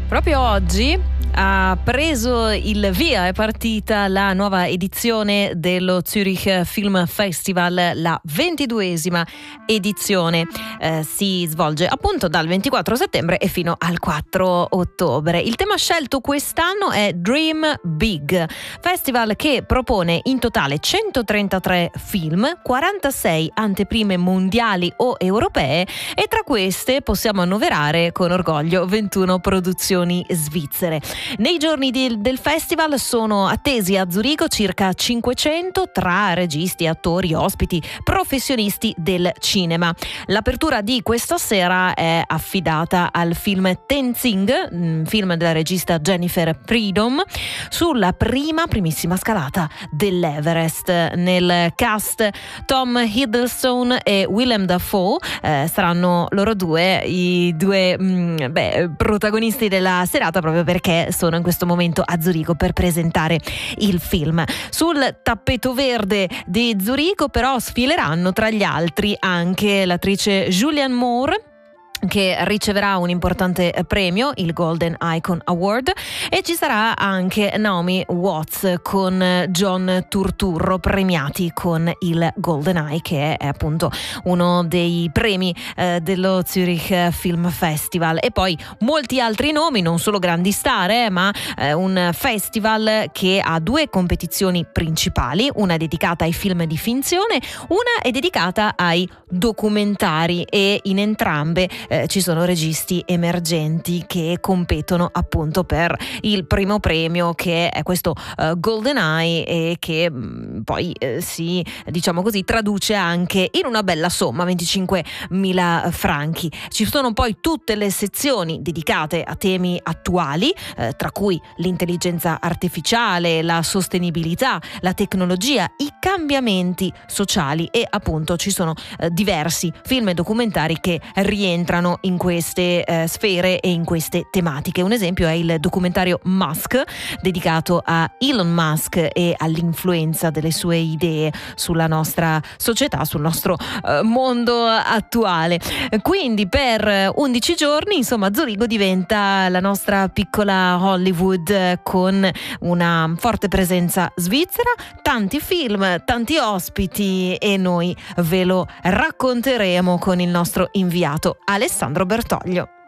Proprio oggi ha preso il via, è partita la nuova edizione dello Zurich Film Festival, la 22esima edizione. Si svolge appunto dal 24 settembre e fino al 4 ottobre. Il tema scelto quest'anno è Dream Big, festival che propone in totale 133 film, 46 anteprime mondiali o europee e tra queste possiamo annoverare con orgoglio 21 produzioni svizzere. Nei giorni del festival sono attesi a Zurigo circa 500 tra registi, attori, ospiti, professionisti del cinema. L'apertura di questa sera è affidata al film Tenzing, film della regista Jennifer Freedom, sulla primissima scalata dell'Everest. Nel cast Tom Hiddleston e Willem Dafoe saranno loro i due protagonisti della serata, proprio perché sono in questo momento a Zurigo per presentare il film. Sul tappeto verde di Zurigo però sfileranno tra gli altri anche l'attrice Julianne Moore, che riceverà un importante premio, il Golden Icon Award, e ci sarà anche Naomi Watts con John Turturro premiati con il Golden Eye, che è appunto uno dei premi dello Zurich Film Festival. E poi molti altri nomi, non solo grandi star, ma un festival che ha due competizioni principali, una è dedicata ai film di finzione, una è dedicata ai documentari, e in entrambe ci sono registi emergenti che competono appunto per il primo premio, che è questo Golden Eye, e che poi si, diciamo così, traduce anche in una bella somma, 25.000 franchi. Ci sono poi tutte le sezioni dedicate a temi attuali, tra cui l'intelligenza artificiale, la sostenibilità, la tecnologia, i cambiamenti sociali, e appunto ci sono diversi film e documentari che rientrano in queste sfere e in queste tematiche. Un esempio è il documentario Musk, dedicato a Elon Musk e all'influenza delle sue idee sulla nostra società, sul nostro mondo attuale. Quindi per 11 giorni, insomma, Zurigo diventa la nostra piccola Hollywood, con una forte presenza svizzera, tanti film, tanti ospiti, e noi ve lo racconteremo con il nostro inviato Alessandro Bertoglio.